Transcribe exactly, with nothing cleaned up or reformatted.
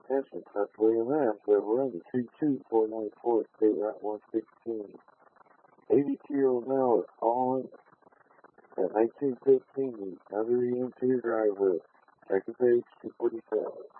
attention. That's William M. Silverado, two two four nine four, State Route one sixteen. eighty-two-year-old male is calling at nineteen fifteen, under the interior driveway. Second page, two forty-seven.